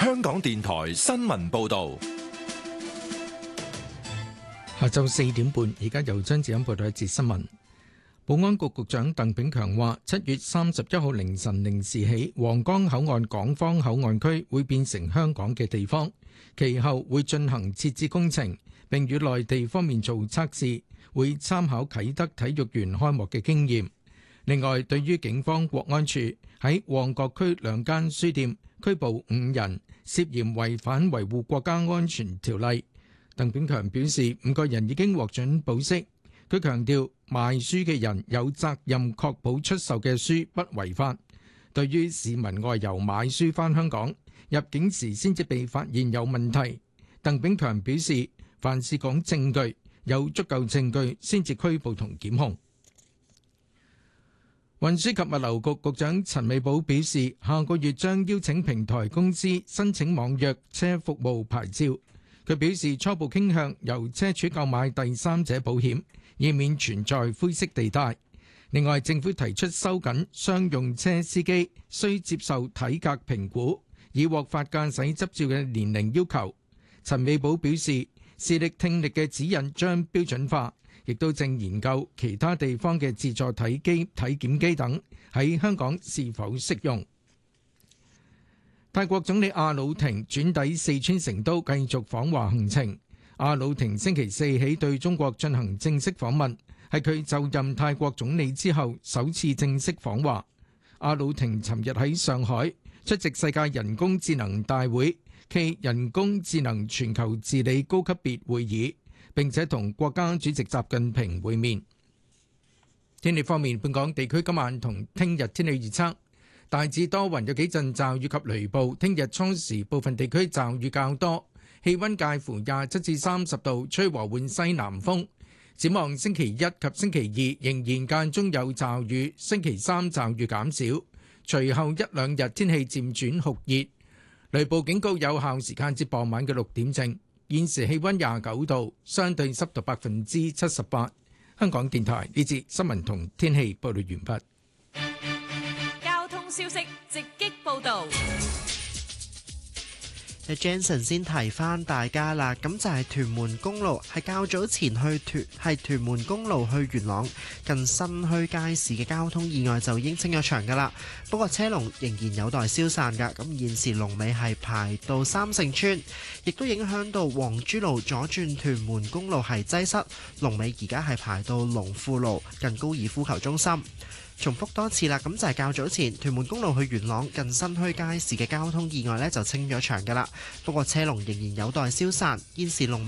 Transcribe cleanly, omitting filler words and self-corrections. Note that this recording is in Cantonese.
香港電台新聞報道。 下晝4點半，而家由張子欣報道一節新聞。保安局局長鄧炳強話，7月31號凌晨0時起，皇崗口岸港方口岸區會變成香港嘅地方，其後會進行設置工程，並與內地方面做測試，會參考啟德體育園開幕嘅經驗。另外，對於警方國安處喺旺角區2間書店拘捕5人，涉嫌違反維護國家安全條例，鄧炳強表示5個人已經獲准保釋。佢強調賣書嘅人有責任確保出售嘅書不違法。對於市民外遊買書返香港，入境時先至被發現有問題，鄧炳強表示凡事講證據，有足夠證據先至拘捕同檢控。運輸及物流局局長陳美寶表示，下個月將邀請平台公司申請網約車服務牌照。佢表示初步傾向由車主購買第三者保險，以免存在灰色地帶。另外，政府提出收緊商用車司機需接受體格評估，以獲發駕駛執照嘅年齡要求。陳美寶表示，視力聽力嘅指引將標準化，亦都正研究其他地方嘅自助體檢機等喺香港是否適用。泰國總理阿魯廷轉抵四川成都，繼續訪華行程。阿魯廷星期四起對中國進行正式訪問，係佢就任泰國總理之後首次正式訪華。阿魯廷尋日喺上海出席世界人工智能大會暨人工智能全球治理高級別會議，並且同國家主席習近平會面。天氣方面，本港地區今晚同聽日天氣預測大致多雲，有幾陣驟雨及雷暴。聽日初時部分地區驟雨較多，氣溫介乎27至30度，吹和緩西南風。展望星期一及星期二仍然間中有驟雨，星期三驟雨減少，隨後一兩日天氣漸轉酷熱，雷暴警告有效時間至傍晚嘅6點正。現時氣溫29度，相對濕度78%。香港電台呢節新聞同天氣報道完畢。 消息直擊報導。 Jensen 先提翻大家啦，咁就係屯門公路係較早前屯門公路去元朗近新墟街市嘅交通意外就已經清咗場噶啦，不過車龍仍然有待消散噶。咁現時龍尾係排到三聖村，亦都影響到黃珠路左轉屯門公路係擠塞，龍尾而家係排到龍富路近高爾夫球中心。重複多次啦，咁就係較早前屯門公路去元朗近新墟街市嘅交通意外呢，就清咗場噶啦，不過車龍仍然有待消散。現時龍